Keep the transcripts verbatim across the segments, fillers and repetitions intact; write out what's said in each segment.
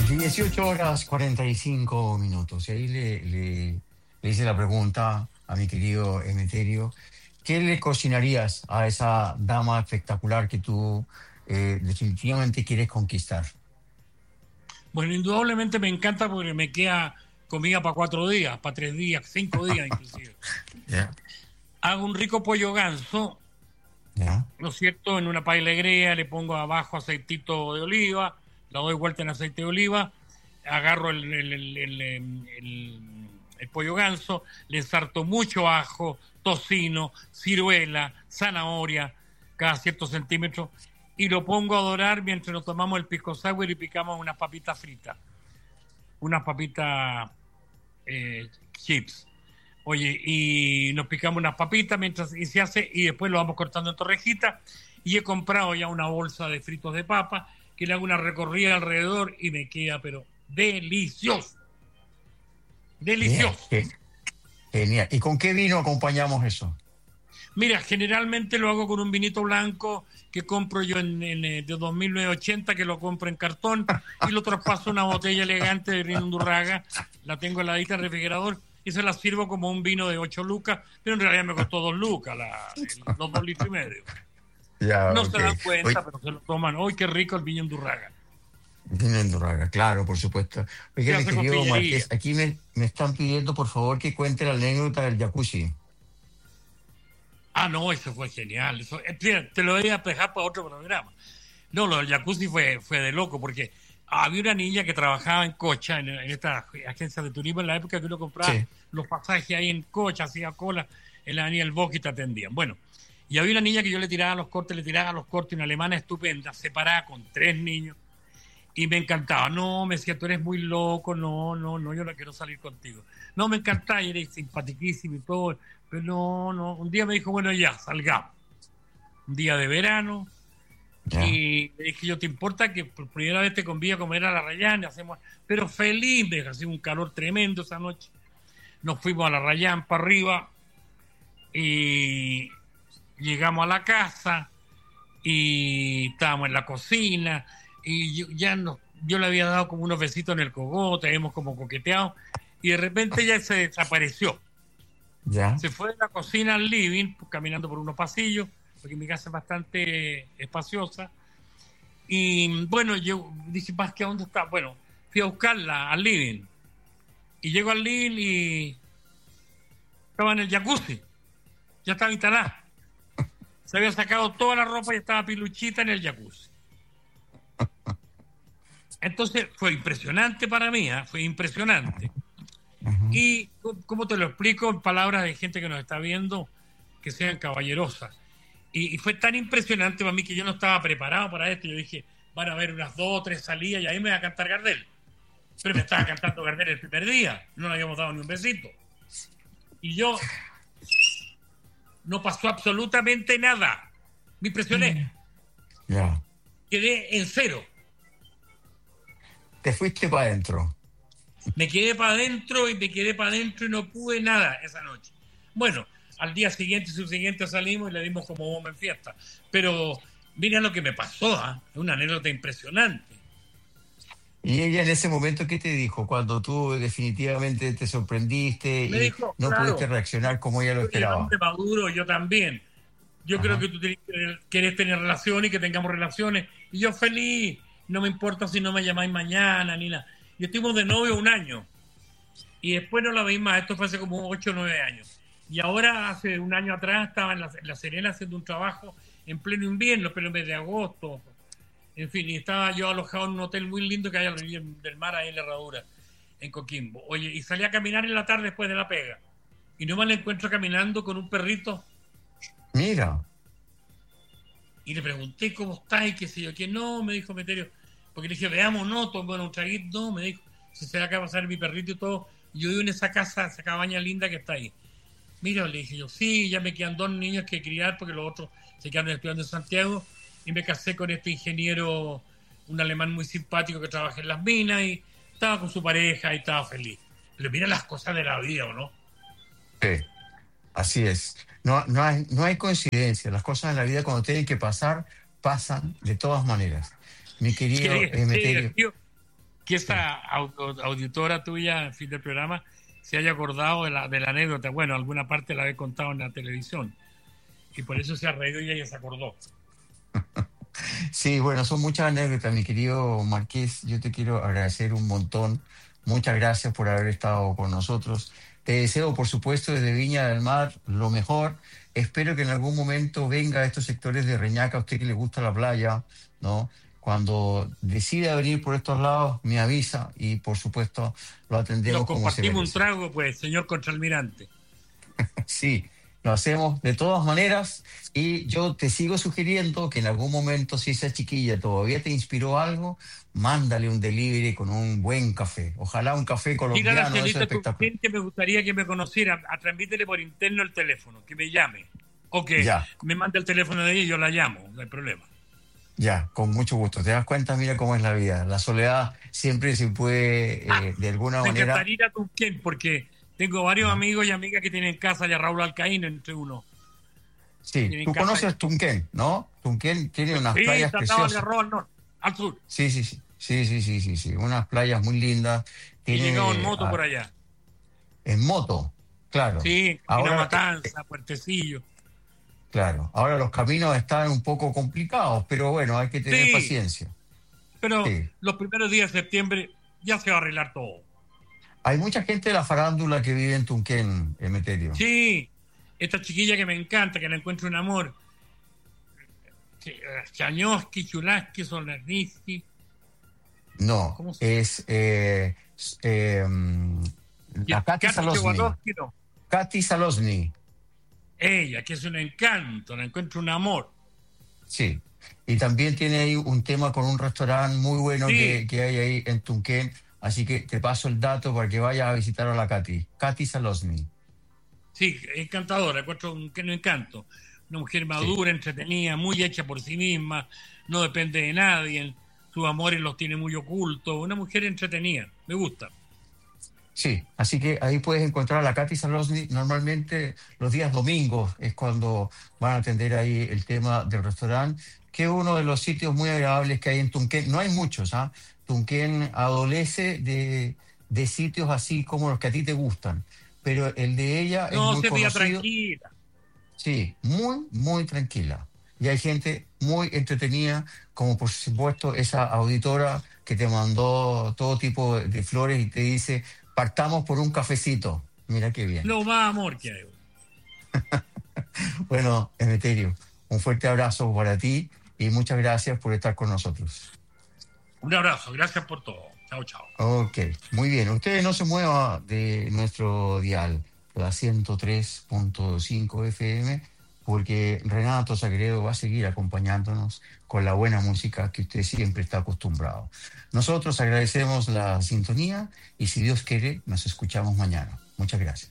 dieciocho horas cuarenta y cinco minutos. Y ahí le, le, le hice la pregunta a mi querido Emeterio, ¿qué le cocinarías a esa dama espectacular que tú eh, definitivamente quieres conquistar? Bueno, indudablemente me encanta porque me queda comida para cuatro días, para tres días, cinco días inclusive. Yeah. Hago un rico pollo ganso, Yeah. ¿no es cierto? En una paila, le pongo abajo aceitito de oliva, la doy vuelta en aceite de oliva, agarro el, el, el, el, el, el pollo ganso, le ensarto mucho ajo, tocino, ciruela, zanahoria, cada ciertos centímetros, y lo pongo a dorar mientras nos tomamos el pisco sour y picamos unas papitas fritas, unas papitas eh, chips. Oye, y nos picamos unas papitas mientras y se hace, y después lo vamos cortando en torrejitas. Y he comprado ya una bolsa de fritos de papa, que le hago una recorrida alrededor y me queda, pero delicioso. Delicioso. Bien, genial. ¿Y con qué vino acompañamos eso? Mira, generalmente lo hago con un vinito blanco que compro yo en, en de dos mil novecientos ochenta, que lo compro en cartón, y lo traspaso a una botella elegante de Rin Undurraga, la tengo heladita en el refrigerador, y se la sirvo como un vino de ocho lucas, pero en realidad me costó dos lucas, la, el, los dos litros y medio. Ya, no okay. se dan cuenta, Oye, pero se lo toman. ¡Uy, qué rico el vino Undurraga! vino Undurraga, claro, por supuesto. Oiga, mi querido Marqués, aquí me, me están pidiendo, por favor, que cuente la anécdota del jacuzzi. Ah, no, eso fue genial. Eso, te lo voy a dejar para otro programa. No, lo del jacuzzi fue, fue de loco, porque había una niña que trabajaba en Cocha, en, en esta agencia de turismo, en la época que uno compraba sí. los pasajes ahí en Cocha, hacía cola, en la avenida El Bosque y te atendían. Bueno, y había una niña que yo le tiraba los cortes, le tiraba los cortes, una alemana estupenda, separada con tres niños, y me encantaba. No, me decía, tú eres muy loco, no, no, no, yo no quiero salir contigo. No, me encantaba, y eres simpatiquísimo y todo, pero no, no. Un día me dijo, bueno, ya, salgamos. Un día de verano, yeah. y le dije, yo, ¿te importa que por primera vez te convido a comer a la Rayán? Hacemos, pero feliz, me hacía un calor tremendo esa noche. Nos fuimos a la Rayán para arriba, y llegamos a la casa, y estábamos en la cocina, y yo, ya no, yo le había dado como unos besitos en el cogote, habíamos como coqueteado, y de repente ella se desapareció. ¿Ya? Se fue de la cocina al living, pues, caminando por unos pasillos, porque mi casa es bastante espaciosa. Y bueno, yo dije, más que a dónde está. Bueno, fui a buscarla al living. Y llego al living y estaba en el jacuzzi. Ya estaba instalada. Se había sacado toda la ropa y estaba piluchita en el jacuzzi. Entonces fue impresionante para mí, ¿eh? Fue impresionante. Uh-huh. Y, ¿cómo te lo explico en palabras de gente que nos está viendo? Que sean caballerosas. Y, y fue tan impresionante para mí que yo no estaba preparado para esto. Yo dije, van a haber unas dos o tres salidas y ahí me va a cantar Gardel. Pero me estaba cantando Gardel el primer día. No le habíamos dado ni un besito. Y yo, no pasó absolutamente nada. Me impresioné. Yeah. Quedé en cero. Te fuiste para adentro. Me quedé para adentro y me quedé para adentro y no pude nada esa noche. Bueno, al día siguiente y subsiguiente salimos y le dimos como bomba en fiesta. Pero mira lo que me pasó, ¿eh? Es una anécdota impresionante. ¿Y ella en ese momento qué te dijo? Cuando tú definitivamente te sorprendiste me y dijo, no claro, pudiste reaccionar como ella lo esperaba. Hombre maduro, yo también. Yo Ajá. creo que tú querés tener relaciones y que tengamos relaciones. Y yo feliz. No me importa si no me llamáis mañana ni nada. Y estuvimos de novio un año. Y después no la veí más. Esto fue hace como ocho o nueve años. Y ahora, hace un año atrás, estaba en la, en la Serena haciendo un trabajo en pleno invierno, pleno mes de agosto. En fin, y estaba yo alojado en un hotel muy lindo que hay al río del mar, ahí en la Herradura, en Coquimbo. Oye, y salí a caminar en la tarde después de la pega. Y no me la encuentro caminando con un perrito. Mira. Y le pregunté cómo está y qué sé yo. Que no, me dijo Meterio. Porque le dije, veamos, no, tomé un traguito. No, me dijo, si se acaba de pasar mi perrito y todo. Y yo vivo en esa casa, esa cabaña linda que está ahí. Mira, le dije yo, sí, ya me quedan dos niños que criar porque los otros se quedaron estudiando en Santiago. Y me casé con este ingeniero, un alemán muy simpático que trabaja en las minas. Y estaba con su pareja y estaba feliz. Pero mira las cosas de la vida, ¿o no? Sí, así es. No, no, hay, no hay coincidencia. Las cosas en la vida cuando tienen que pasar, pasan de todas maneras. Mi querido sí, Emeterio. Sí, que esta au- auditora tuya, en fin del programa, se haya acordado de la, de la anécdota. Bueno, alguna parte la he contado en la televisión. Y por eso se ha reído y ella se acordó. Sí, bueno, son muchas anécdotas, mi querido Marqués. Yo te quiero agradecer un montón. Muchas gracias por haber estado con nosotros. Te deseo, por supuesto, desde Viña del Mar lo mejor. Espero que en algún momento venga a estos sectores de Reñaca, a usted que le gusta la playa, ¿no? Cuando decida venir por estos lados, me avisa y, por supuesto, lo atendemos Nos como se compartimos un merece. trago, pues, señor contraalmirante. Sí, lo hacemos de todas maneras y yo te sigo sugiriendo que en algún momento, si esa chiquilla todavía te inspiró algo, mándale un delivery con un buen café. Ojalá un café Mira la colombiano, eso es señorita espectacular. Tunquén que me gustaría que me conociera. A transmítele por interno el teléfono, que me llame. O que Ya, me mande el teléfono de ella y yo la llamo, no hay problema. ya, con mucho gusto. Te das cuenta, mira cómo es la vida. La soledad siempre se puede, Ah, eh, de alguna me manera... encantaría ir a Tunquén porque tengo varios Ajá. amigos y amigas que tienen casa, ya Raúl Alcaíno entre uno. Sí, Tienen tú casa. conoces Tunquén, ¿no? Tunquén tiene unas Sí, playas trataba de preciosas. arroz al norte, al sur. Sí, sí, sí, sí, sí, sí, sí, sí, unas playas muy lindas. Y llegado en Tiene moto ah, por allá. en moto, claro. Sí, Camino Ahora, eh, Matanza, Puertecillo. claro, ahora los caminos están un poco complicados, pero bueno, hay que tener Sí, paciencia. pero Sí. los primeros días de septiembre ya se va a arreglar todo. Hay mucha gente de la farándula que vive en Tunquén, Emeterio. Sí, esta chiquilla que me encanta, que la encuentro un amor. Sí, eh, Chañoski, Chulaski, Solarniski. No, ¿Cómo se es eh, s- eh, mm, la Katy Katy Salosny. Chewatowski, no. Katy Salosny, Ella, que es un encanto, la encuentro un amor. sí. Y también tiene ahí un tema con un restaurante muy bueno Sí, que, que hay ahí en Tunquén. Así que te paso el dato para que vayas a visitar a la Katy. Katy Salosny. sí, encantadora, encuentro un, un encanto. Una mujer Sí, madura, entretenida, muy hecha por sí misma, no depende de nadie, sus amores los tiene muy ocultos. Una mujer entretenida, me gusta. sí. Así que ahí puedes encontrar a la Katy Salosny. Normalmente los días domingos es cuando van a atender ahí el tema del restaurante, que es uno de los sitios muy agradables que hay en Tunquén. No hay muchos, ¿ah? Tunquén adolece de, de sitios así como los que a ti te gustan, pero el de ella es No, muy se veía conocido. tranquila. Sí, muy, muy tranquila. Y hay gente muy entretenida, como por supuesto esa auditora que te mandó todo tipo de, de flores y te dice, partamos por un cafecito. Mira qué bien. Lo más amor que hay. Bueno, Emeterio, un fuerte abrazo para ti y muchas gracias por estar con nosotros. Un abrazo, gracias por todo. Chao, chao. Ok, muy bien. Ustedes no se muevan de nuestro dial, la ciento tres punto cinco F M, porque Renato Sagredo va a seguir acompañándonos con la buena música que usted siempre está acostumbrado. Nosotros agradecemos la sintonía y si Dios quiere, nos escuchamos mañana. Muchas gracias.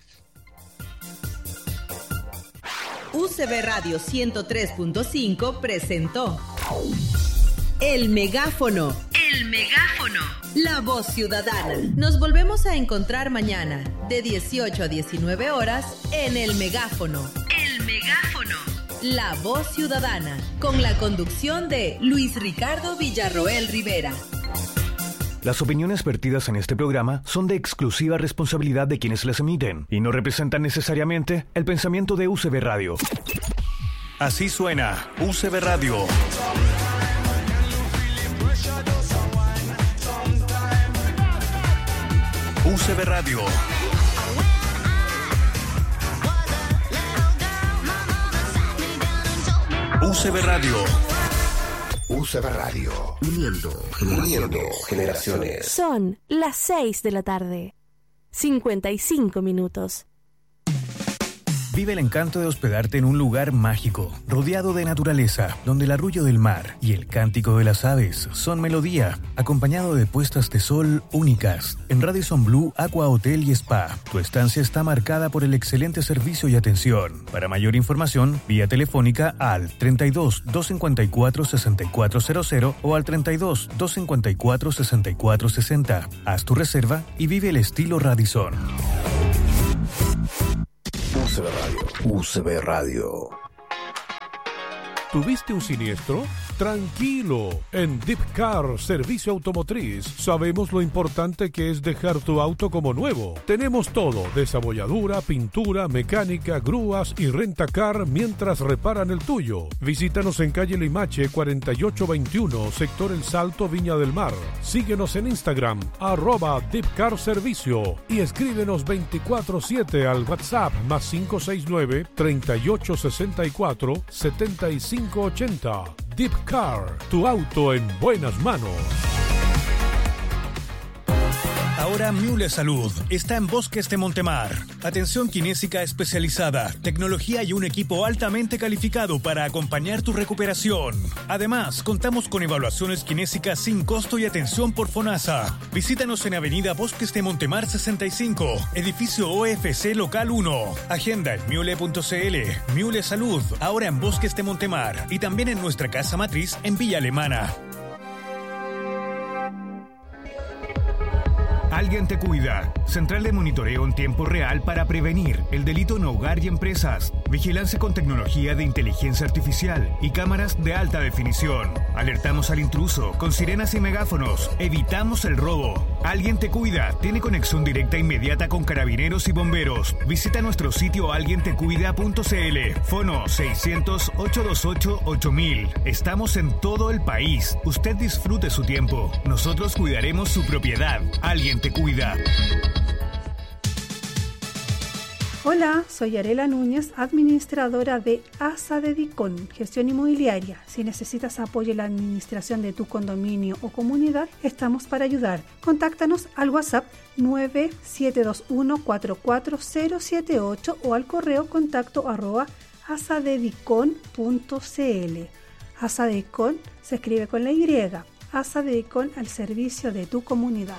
U C B Radio ciento tres punto cinco presentó El Megáfono. El Megáfono. La voz ciudadana. Nos volvemos a encontrar mañana de dieciocho a diecinueve horas en El Megáfono. El Megáfono. La voz ciudadana. Con la conducción de Luis Ricardo Villarroel Rivera. Las opiniones vertidas en este programa son de exclusiva responsabilidad de quienes las emiten y no representan necesariamente el pensamiento de U C B Radio. Así suena U C B Radio. U C B Radio. U C B Radio. U C B Radio. Uniendo, uniendo generaciones. Son las seis de la tarde. cincuenta y cinco minutos. Vive el encanto de hospedarte en un lugar mágico, rodeado de naturaleza, donde el arrullo del mar y el cántico de las aves son melodía, acompañado de puestas de sol únicas. En Radisson Blu Aqua Hotel y Spa, tu estancia está marcada por el excelente servicio y atención. Para mayor información, vía telefónica al treinta y dos, doscientos cincuenta y cuatro, sesenta y cuatro cero cero o al treinta y dos, doscientos cincuenta y cuatro, sesenta y cuatro sesenta. Haz tu reserva y vive el estilo Radisson. U C B Radio. U C B Radio. ¿Tuviste un siniestro? Tranquilo, en Deep Car Servicio Automotriz sabemos lo importante que es dejar tu auto como nuevo. Tenemos todo, desabolladura, pintura, mecánica, grúas y rentacar mientras reparan el tuyo. Visítanos en calle Limache cuarenta y ocho veintiuno, sector El Salto, Viña del Mar. Síguenos en Instagram, arroba Deep Car Servicio, y escríbenos veinticuatro siete al WhatsApp más cinco seis nueve, treinta y ocho sesenta y cuatro, setenta y cinco ochenta. Deep Car, tu auto en buenas manos. Ahora Miule Salud está en Bosques de Montemar. Atención kinésica especializada, tecnología y un equipo altamente calificado para acompañar tu recuperación. Además, contamos con evaluaciones kinésicas sin costo y atención por FONASA. Visítanos en Avenida Bosques de Montemar sesenta y cinco, edificio O F C Local uno. Agenda en miule punto c l. Miule Salud, ahora en Bosques de Montemar y también en nuestra casa matriz en Villa Alemana. Alguien te cuida. Central de monitoreo en tiempo real para prevenir el delito en hogar y empresas. Vigilancia con tecnología de inteligencia artificial y cámaras de alta definición. Alertamos al intruso con sirenas y megáfonos. Evitamos el robo. Alguien te cuida. Tiene conexión directa inmediata con carabineros y bomberos. Visita nuestro sitio alguien te cuida punto c l. Fono seiscientos, ochocientos veintiocho, ocho mil. Estamos en todo el país. Usted disfrute su tiempo. Nosotros cuidaremos su propiedad. Alguien te cuida. Hola, soy Arela Núñez, administradora de ASA de Dicón, gestión inmobiliaria. Si necesitas apoyo en la administración de tu condominio o comunidad, estamos para ayudar. Contáctanos al WhatsApp nueve siete dos uno, cuatro cuatro cero siete ocho o al correo contacto arroba asadedicon punto c l. ASA de Dicón se escribe con la Y. ASA de Dicón al servicio de tu comunidad.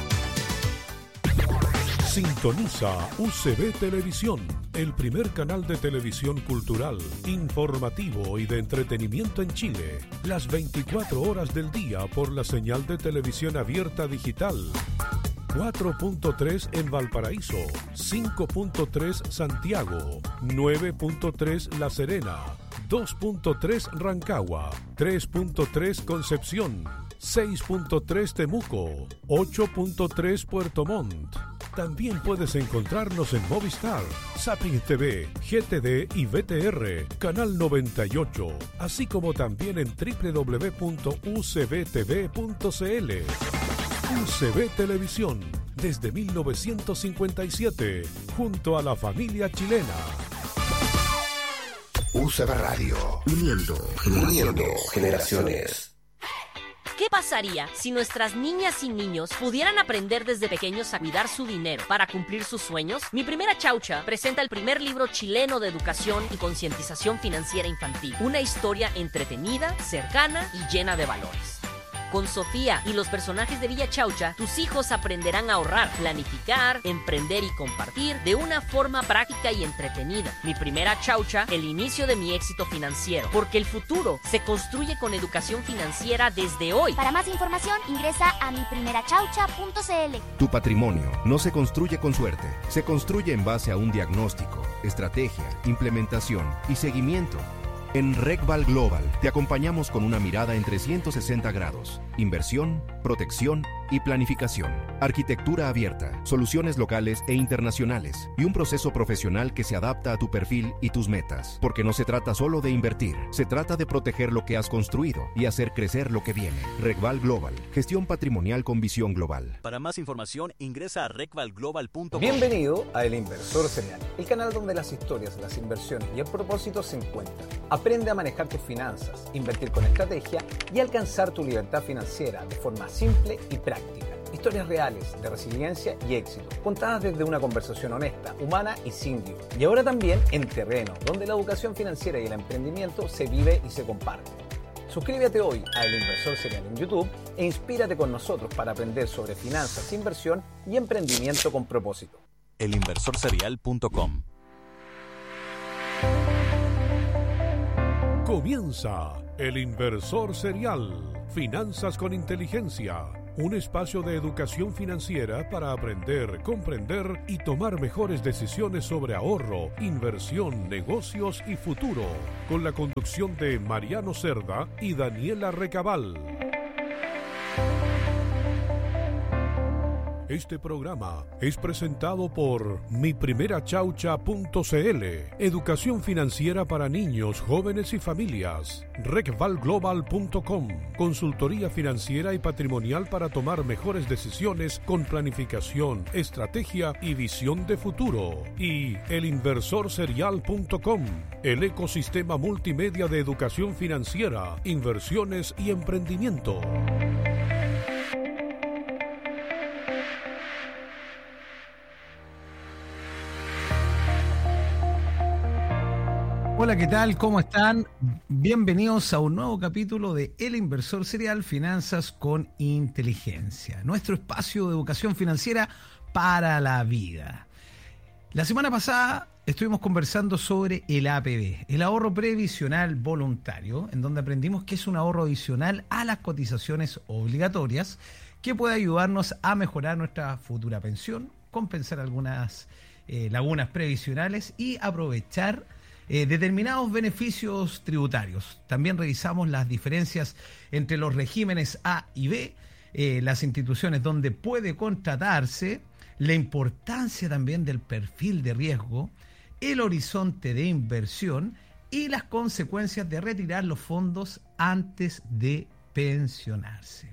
Sintoniza U C B Televisión, el primer canal de televisión cultural, informativo y de entretenimiento en Chile. Las veinticuatro horas del día por la señal de televisión abierta digital. cuatro punto tres en Valparaíso, cinco punto tres Santiago, nueve punto tres La Serena, dos punto tres Rancagua, tres punto tres Concepción, seis punto tres Temuco, ocho punto tres Puerto Montt. También puedes encontrarnos en Movistar, Zapping T V, G T D y V T R, Canal noventa y ocho, así como también en doble u doble u doble u punto u c b t v punto c l. U C B Televisión, desde mil novecientos cincuenta y siete, junto a la familia chilena. U C B Radio, uniendo, uniendo generaciones. ¿Qué pasaría si nuestras niñas y niños pudieran aprender desde pequeños a cuidar su dinero para cumplir sus sueños? Mi Primera Chaucha presenta el primer libro chileno de educación y concientización financiera infantil. Una historia entretenida, cercana y llena de valores. Con Sofía y los personajes de Villa Chaucha, tus hijos aprenderán a ahorrar, planificar, emprender y compartir de una forma práctica y entretenida. Mi Primera Chaucha, el inicio de mi éxito financiero, porque el futuro se construye con educación financiera desde hoy. Para más información, ingresa a mi primera chaucha punto c l. Tu patrimonio no se construye con suerte, se construye en base a un diagnóstico, estrategia, implementación y seguimiento. En RecVal Global te acompañamos con una mirada en trescientos sesenta grados, inversión, protección y planificación, arquitectura abierta, soluciones locales e internacionales y un proceso profesional que se adapta a tu perfil y tus metas. Porque no se trata solo de invertir, se trata de proteger lo que has construido y hacer crecer lo que viene. RecVal Global, gestión patrimonial con visión global. Para más información, ingresa a recval global punto com. Bienvenido a El Inversor Serial, el canal donde las historias, las inversiones y el propósito se encuentran. Aprende a manejar tus finanzas, invertir con estrategia y alcanzar tu libertad financiera de forma simple y práctica. Historias reales de resiliencia y éxito, contadas desde una conversación honesta, humana y sin guión. Y ahora también en terreno, donde la educación financiera y el emprendimiento se vive y se comparte. Suscríbete hoy a El Inversor Serial en YouTube e inspírate con nosotros para aprender sobre finanzas, inversión y emprendimiento con propósito. el inversor serial punto com. Comienza El Inversor Serial. Finanzas con inteligencia. Un espacio de educación financiera para aprender, comprender y tomar mejores decisiones sobre ahorro, inversión, negocios y futuro. Con la conducción de Mariano Cerda y Daniela Recabal. Este programa es presentado por mi primera chaucha punto c l, educación financiera para niños, jóvenes y familias. recval global punto com, consultoría financiera y patrimonial para tomar mejores decisiones con planificación, estrategia y visión de futuro. Y el inversor serial punto com, el ecosistema multimedia de educación financiera, inversiones y emprendimiento. Hola, ¿qué tal? ¿Cómo están? Bienvenidos a un nuevo capítulo de El Inversor Serial, Finanzas con Inteligencia, nuestro espacio de educación financiera para la vida. La semana pasada estuvimos conversando sobre el A P B, el ahorro previsional voluntario, en donde aprendimos que es un ahorro adicional a las cotizaciones obligatorias que puede ayudarnos a mejorar nuestra futura pensión, compensar algunas eh, lagunas previsionales y aprovechar Eh, determinados beneficios tributarios. También revisamos las diferencias entre los regímenes A y B, eh, las instituciones donde puede contratarse, la importancia también del perfil de riesgo, el horizonte de inversión y las consecuencias de retirar los fondos antes de pensionarse.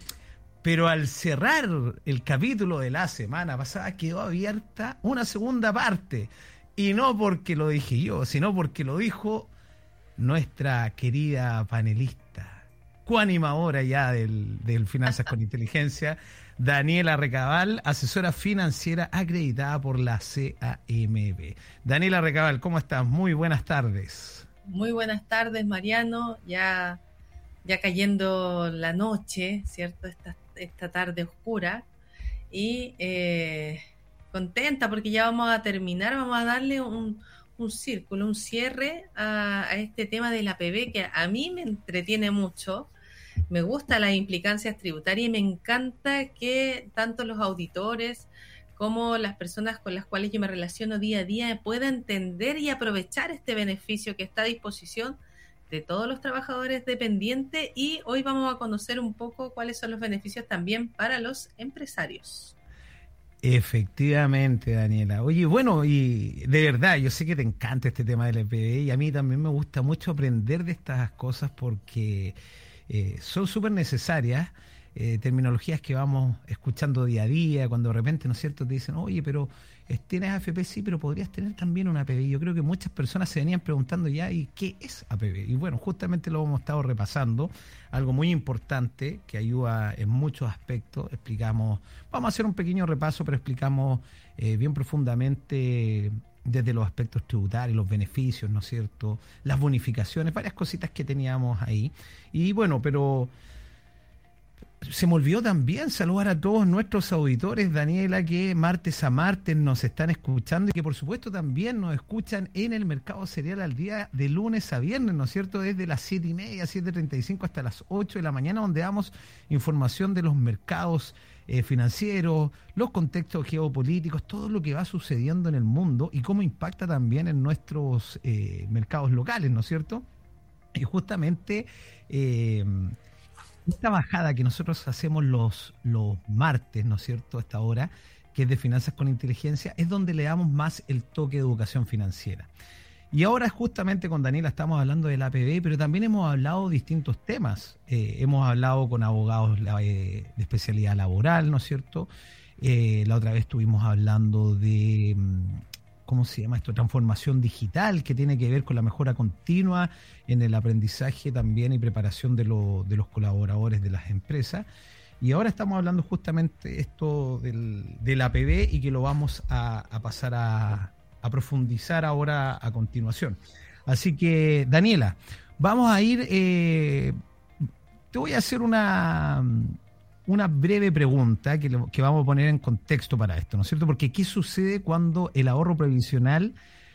Pero al cerrar el capítulo de la semana pasada quedó abierta una segunda parte. Y no porque lo dije yo, sino porque lo dijo nuestra querida panelista, coanimadora ya del, del Finanzas con Inteligencia, Daniela Recabal, asesora financiera acreditada por la C A M B. Daniela Recabal, ¿cómo estás? Muy buenas tardes. Muy buenas tardes, Mariano. Ya, ya cayendo la noche, ¿cierto? Esta, esta tarde oscura. Y... Eh, contenta porque ya vamos a terminar, vamos a darle un, un círculo, un cierre a, a este tema del A P B que a mí me entretiene mucho, me gustan las implicancias tributarias y me encanta que tanto los auditores como las personas con las cuales yo me relaciono día a día puedan entender y aprovechar este beneficio que está a disposición de todos los trabajadores dependientes, y hoy vamos a conocer un poco cuáles son los beneficios también para los empresarios. Efectivamente, Daniela. Oye, bueno, y de verdad, yo sé que te encanta este tema del A P B y a mí también me gusta mucho aprender de estas cosas porque eh, son súper necesarias, eh, terminologías que vamos escuchando día a día, cuando de repente, ¿no es cierto?, te dicen, oye, pero tienes A F P, sí, pero podrías tener también un A P B. Yo creo que muchas personas se venían preguntando ya, ¿y qué es A P B? Y bueno, justamente lo hemos estado repasando, algo muy importante que ayuda en muchos aspectos. Explicamos, vamos a hacer un pequeño repaso, pero explicamos eh, bien profundamente desde los aspectos tributarios, los beneficios, ¿no es cierto?, las bonificaciones, varias cositas que teníamos ahí. Y bueno, pero se me olvidó también saludar a todos nuestros auditores, Daniela, que martes a martes nos están escuchando y que por supuesto también nos escuchan en el Mercado Serial al día de lunes a viernes, ¿no es cierto?, desde las siete y media, siete treinta y cinco hasta las ocho de la mañana, donde damos información de los mercados eh, financieros, los contextos geopolíticos, todo lo que va sucediendo en el mundo y cómo impacta también en nuestros eh, mercados locales, ¿no es cierto? Y justamente Eh, esta bajada que nosotros hacemos los, los martes, ¿no es cierto?, a esta hora, que es de Finanzas con Inteligencia, es donde le damos más el toque de educación financiera. Y ahora justamente con Daniela estamos hablando del A P B, pero también hemos hablado de distintos temas. Eh, hemos hablado con abogados eh, de especialidad laboral, ¿no es cierto? Eh, la otra vez estuvimos hablando de... ¿cómo se llama esto? Transformación digital, que tiene que ver con la mejora continua en el aprendizaje también y preparación de, lo, de los colaboradores de las empresas. Y ahora estamos hablando justamente esto del, del A P B y que lo vamos a, a pasar a, a profundizar ahora a continuación. Así que, Daniela, vamos a ir... Eh, te voy a hacer una... una breve pregunta que, que vamos a poner en contexto para esto, ¿no es cierto? Porque ¿qué sucede cuando el ahorro previsional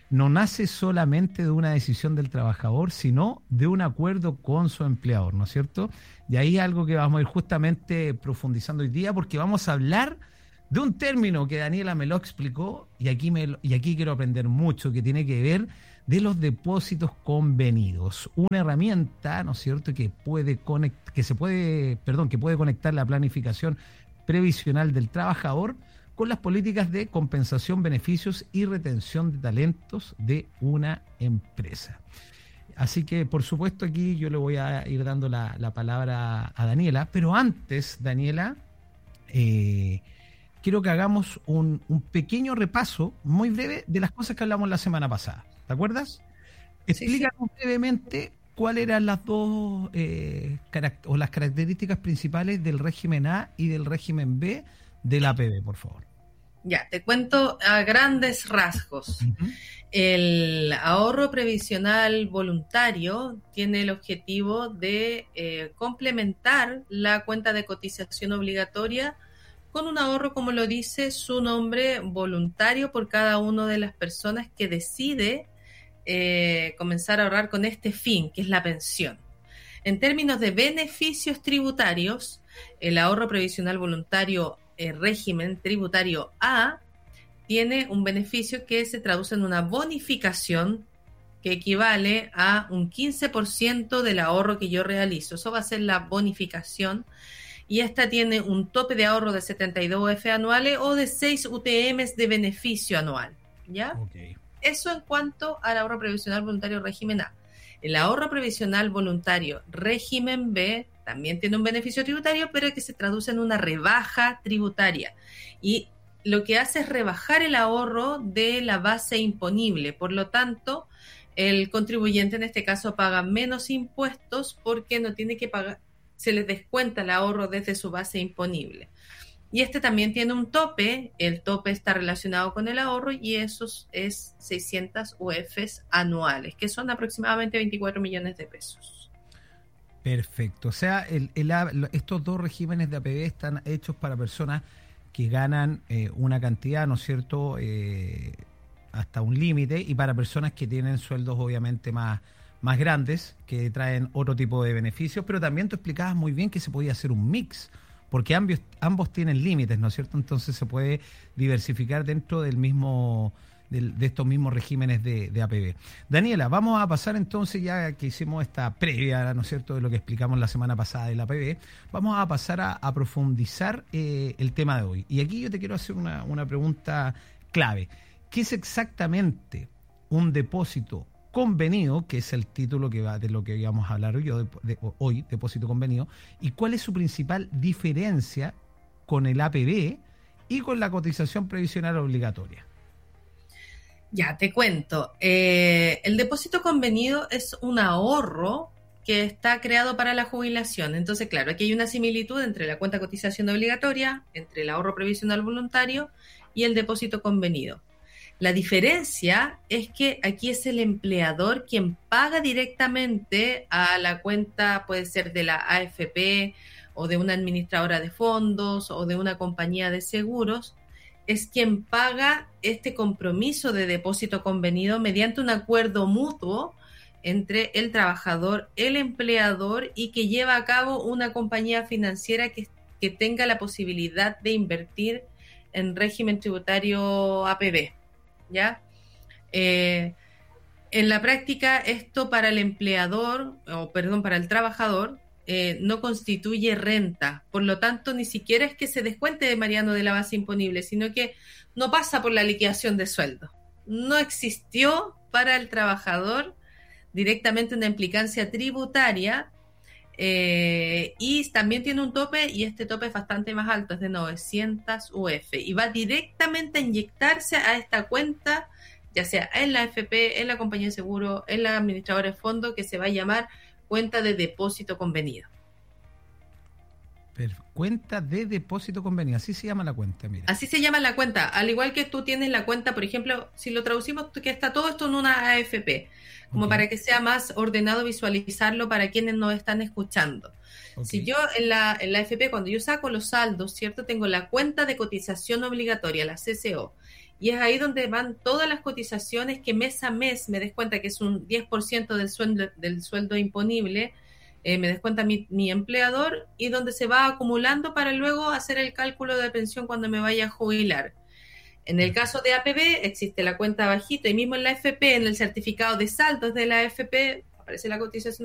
no nace solamente de una decisión del trabajador, sino de un acuerdo con su empleador, ¿no es cierto? Y ahí algo que vamos a ir justamente profundizando hoy día, porque vamos a hablar de un término que Daniela me lo explicó, y aquí, me, y aquí quiero aprender mucho, que tiene que ver de los depósitos convenidos, una herramienta, ¿no es cierto?, que puede conect, que se puede, perdón, que puede conectar la planificación previsional del trabajador con las políticas de compensación, beneficios y retención de talentos de una empresa. Así que, por supuesto, aquí yo le voy a ir dando la, la palabra a Daniela, pero antes, Daniela, eh, quiero que hagamos un, un pequeño repaso muy breve de las cosas que hablamos la semana pasada. ¿Te acuerdas? Explícanos sí, sí. brevemente cuáles eran las dos eh, caract- o las características principales del régimen A y del régimen B de la A P B, por favor. Ya, te cuento a grandes rasgos. Uh-huh. El ahorro previsional voluntario tiene el objetivo de eh, complementar la cuenta de cotización obligatoria con un ahorro, como lo dice su nombre, voluntario por cada una de las personas que decide eh, comenzar a ahorrar con este fin, que es la pensión. En términos de beneficios tributarios, el ahorro previsional voluntario el régimen tributario A tiene un beneficio que se traduce en una bonificación que equivale a un quince por ciento del ahorro que yo realizo. Eso va a ser la bonificación, y esta tiene un tope de ahorro de setenta y dos U F anuales o de seis U T Ms de beneficio anual, ¿ya? Okay. Eso en cuanto al ahorro previsional voluntario régimen A. El ahorro previsional voluntario régimen B también tiene un beneficio tributario, pero que se traduce en una rebaja tributaria. Y lo que hace es rebajar el ahorro de la base imponible. Por lo tanto, el contribuyente en este caso paga menos impuestos porque no tiene que pagar, se les descuenta el ahorro desde su base imponible. Y este también tiene un tope, el tope está relacionado con el ahorro y eso es seiscientas U Fs anuales, que son aproximadamente veinticuatro millones de pesos. Perfecto. O sea, el, el, estos dos regímenes de A P B están hechos para personas que ganan eh, una cantidad, ¿no es cierto?, eh, hasta un límite, y para personas que tienen sueldos obviamente más, más grandes, que traen otro tipo de beneficios, pero también tú explicabas muy bien que se podía hacer un mix, porque ambos, ambos tienen límites, ¿no es cierto? Entonces se puede diversificar dentro del mismo... De, de estos mismos regímenes de, de A P B. Daniela, vamos a pasar entonces, ya que hicimos esta previa, ¿no es cierto?, de lo que explicamos la semana pasada del A P B, vamos a pasar a, a profundizar eh, el tema de hoy. Y aquí yo te quiero hacer una, una pregunta clave. ¿Qué es exactamente un depósito convenido, que es el título que va de lo que íbamos a hablar hoy, de, de, hoy, depósito convenido, y cuál es su principal diferencia con el A P B y con la cotización previsional obligatoria? Ya, te cuento. Eh, el depósito convenido es un ahorro que está creado para la jubilación. Entonces, claro, aquí hay una similitud entre la cuenta de cotización obligatoria, entre el ahorro previsional voluntario y el depósito convenido. La diferencia es que aquí es el empleador quien paga directamente a la cuenta, puede ser de la A F P o de una administradora de fondos o de una compañía de seguros, es quien paga este compromiso de depósito convenido mediante un acuerdo mutuo entre el trabajador, el empleador, y que lleva a cabo una compañía financiera que, que tenga la posibilidad de invertir en régimen tributario A P B, ¿ya? Eh, en la práctica, esto para el empleador, o perdón, para el trabajador, Eh, no constituye renta, por lo tanto ni siquiera es que se descuente de Mariano de la base imponible, sino que no pasa por la liquidación de sueldo. No existió para el trabajador directamente una implicancia tributaria, eh, y también tiene un tope, y este tope es bastante más alto, es de novecientas U F, y va directamente a inyectarse a esta cuenta, ya sea en la A F P, en la compañía de seguro, en la administradora de fondo, que se va a llamar cuenta de depósito convenido. Cuenta de depósito convenio, así se llama la cuenta, mira. Así se llama la cuenta, al igual que tú tienes la cuenta, por ejemplo, si lo traducimos, que está todo esto en una A F P, como okay. para que sea más ordenado visualizarlo para quienes nos están escuchando. Okay. Si yo en la, en la A F P, cuando yo saco los saldos, ¿cierto? Tengo la cuenta de cotización obligatoria, la C C O, y es ahí donde van todas las cotizaciones que mes a mes me descuenta, que es un diez por ciento del sueldo, del sueldo imponible, eh, me descuenta mi, mi empleador, y donde se va acumulando para luego hacer el cálculo de pensión cuando me vaya a jubilar. En el caso de A P B existe la cuenta bajito, y mismo en la A F P, en el certificado de saldos de la A F P, aparece la cotización